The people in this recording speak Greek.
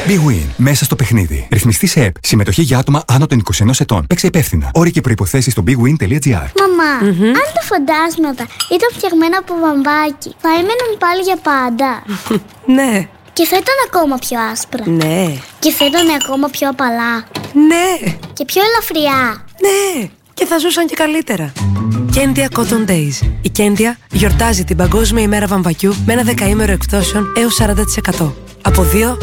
Big Win. Μέσα στο παιχνίδι. Ρυθμιστή σε ΕΠ. Συμμετοχή για άτομα άνω των 21 ετών. Παίξε υπεύθυνα. Όροι και προϋποθέσεις στο bigwin.gr. Μαμά, αν τα φαντάσματα ήταν φτιαγμένα από βαμβάκι, θα έμεναν πάλι για πάντα? Ναι. Και θα ήταν ακόμα πιο άσπρα? Ναι. Και θα ήταν ακόμα πιο απαλά? Ναι. Και πιο ελαφριά? Ναι. Και θα ζούσαν και καλύτερα. Κέντια Cotton Days. Η Κέντια γιορτάζει την Παγκόσμια ημέρα βαμβακιού με ένα 10ήμερο εκπτώσεων έως 40%. Από 2